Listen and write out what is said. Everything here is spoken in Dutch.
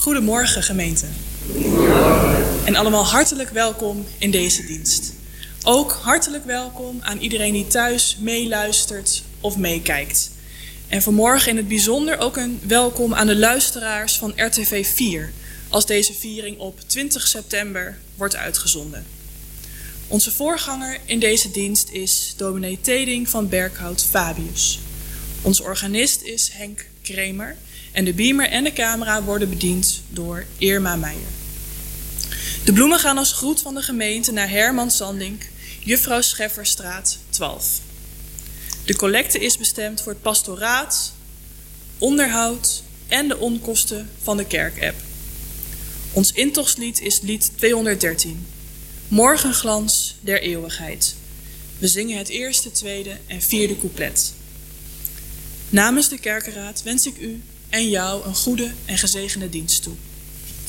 Goedemorgen gemeente. En allemaal hartelijk welkom in deze dienst. Ook hartelijk welkom aan iedereen die thuis meeluistert of meekijkt. En vanmorgen in het bijzonder ook een welkom aan de luisteraars van RTV 4, als deze viering op 20 september wordt uitgezonden. Onze voorganger in deze dienst is dominee Teding van Berkhout Fabius. Onze organist is Henk Kremer en de beamer en de camera worden bediend door Irma Meijer. De bloemen gaan als groet van de gemeente naar Herman Sandink, Juffrouw Schefferstraat 12. De collecte is bestemd voor het pastoraat, onderhoud en de onkosten van de kerkapp. Ons intochtslied is lied 213, Morgenglans der eeuwigheid. We zingen het eerste, tweede en vierde couplet. Namens de kerkenraad wens ik u en jou een goede en gezegende dienst toe.